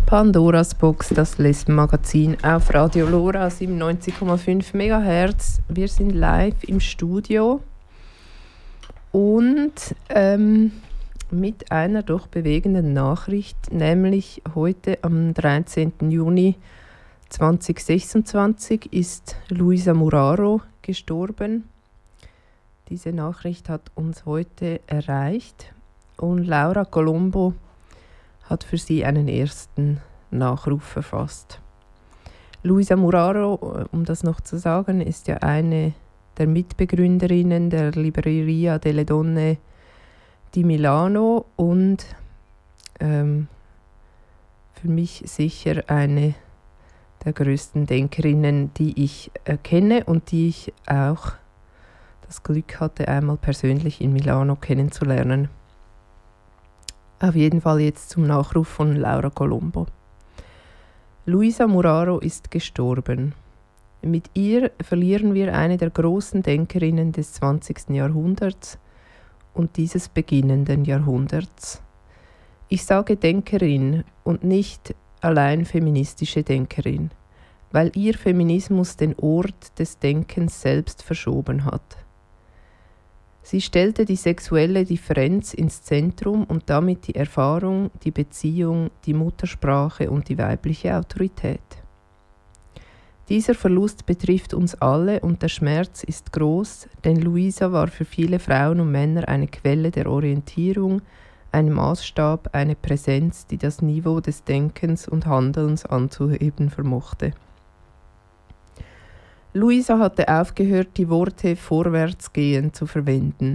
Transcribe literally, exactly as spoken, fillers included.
Pandoras Box, das Lesbenmagazin auf Radio Lora siebenundneunzig Komma fünf Megahertz. Wir sind live im Studio und ähm, mit einer doch bewegenden Nachricht, nämlich heute am dreizehnten Juni zweitausendsechsundzwanzig ist Luisa Muraro gestorben. Diese Nachricht hat uns heute erreicht und Laura Colombo hat für sie einen ersten Nachruf verfasst. Luisa Muraro, um das noch zu sagen, ist ja eine der Mitbegründerinnen der Libreria delle Donne di Milano und ähm, für mich sicher eine der größten Denkerinnen, die ich äh, kenne und die ich auch das Glück hatte, einmal persönlich in Milano kennenzulernen. Auf jeden Fall jetzt zum Nachruf von Laura Colombo. Luisa Muraro ist gestorben. Mit ihr verlieren wir eine der großen Denkerinnen des zwanzigsten Jahrhunderts und dieses beginnenden Jahrhunderts. Ich sage Denkerin und nicht allein feministische Denkerin, weil ihr Feminismus den Ort des Denkens selbst verschoben hat. Sie stellte die sexuelle Differenz ins Zentrum und damit die Erfahrung, die Beziehung, die Muttersprache und die weibliche Autorität. Dieser Verlust betrifft uns alle und der Schmerz ist groß, denn Luisa war für viele Frauen und Männer eine Quelle der Orientierung, ein Maßstab, eine Präsenz, die das Niveau des Denkens und Handelns anzuheben vermochte. Luisa hatte aufgehört, die Worte vorwärtsgehen zu verwenden.